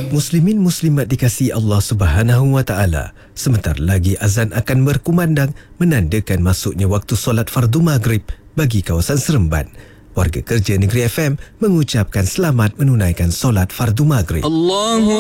Muslimin muslimat dikasihi Allah Subhanahu wa taala, sebentar lagi azan akan berkumandang menandakan masuknya waktu solat fardu maghrib bagi kawasan Seremban. Warga kerja Negeri FM mengucapkan selamat menunaikan solat fardu maghrib.